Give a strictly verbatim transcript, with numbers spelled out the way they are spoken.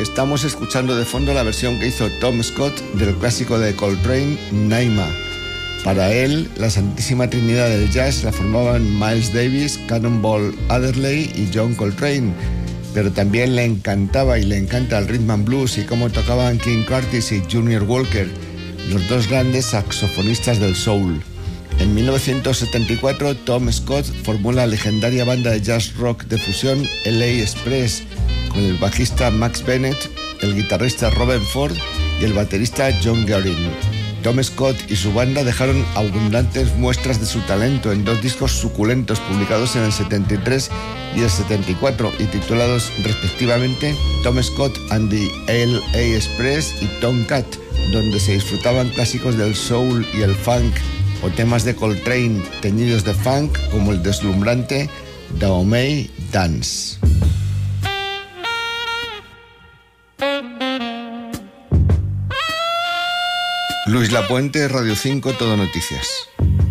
Estamos escuchando de fondo la versión que hizo Tom Scott del clásico de Coltrane, Naima. Para él, la santísima trinidad del jazz la formaban Miles Davis, Cannonball Adderley y John Coltrane, pero también le encantaba y le encanta el rhythm and blues y cómo tocaban King Curtis y Junior Walker, los dos grandes saxofonistas del soul. En mil novecientos setenta y cuatro, Tom Scott formó la legendaria banda de jazz rock de fusión L A Express, con el bajista Max Bennett, el guitarrista Robben Ford y el baterista John Guerin. Tom Scott y su banda dejaron abundantes muestras de su talento en dos discos suculentos publicados en el setenta y tres y el setenta y cuatro y titulados respectivamente Tom Scott and the L A Express y Tomcat, donde se disfrutaban clásicos del soul y el funk o temas de Coltrane teñidos de funk como el deslumbrante Dahomey Dance. Luis Lapuente, Radio cinco, Todo Noticias.